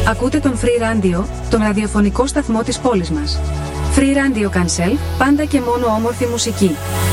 Ακούτε τον Free Radio, τον ραδιοφωνικό σταθμό της πόλης μας. Free Radio Cancel, πάντα και μόνο όμορφη μουσική.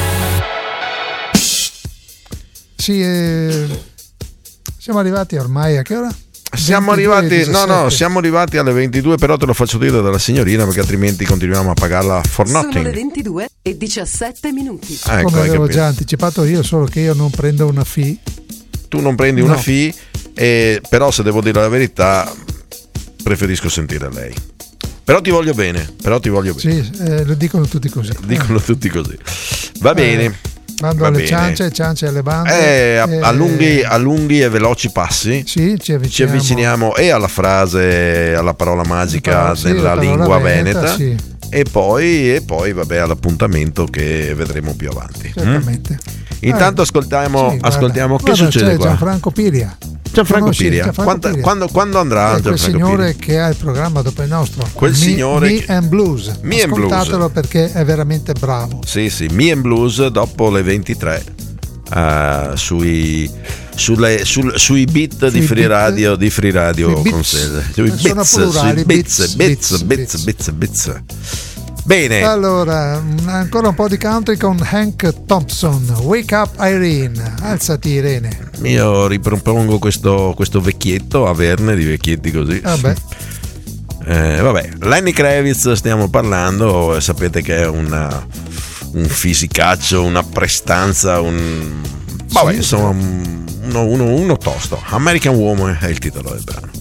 Sì, siamo arrivati ormai a che ora? Siamo arrivati alle 22, però te lo faccio dire dalla signorina perché altrimenti continuiamo a pagarla for nothing. Sono le 22:17. Ecco, come avevo già anticipato io, solo che io non prendo una fee. Tu non prendi una fee, però se devo dire la verità preferisco sentire lei. Però ti voglio bene. Sì, lo dicono tutti così. Va bene. Mando alle ciance alle bande. A lunghi e veloci passi. Sì, ci avviciniamo e alla frase, alla parola magica della lingua veneta. Sì. E poi vabbè, all'appuntamento che vedremo più avanti. Certamente. Intanto ascoltiamo che succede c'è qua. Gianfranco Piria. Quando andrà quel signore Piria? Che ha il programma dopo il nostro, Me and Blues. Ascoltatelo perché è veramente bravo. Sì, Me and Blues dopo le 23 sui beat di Free Radio Conselle. Sui bits. Bene. Allora, ancora un po' di country con Hank Thompson. Wake Up Irene. Alzati Irene. Io ripropongo questo vecchietto, averne di vecchietti così. Vabbè, Lenny Kravitz stiamo parlando, sapete che è un fisicaccio, una prestanza, insomma uno tosto. American Woman è il titolo del brano.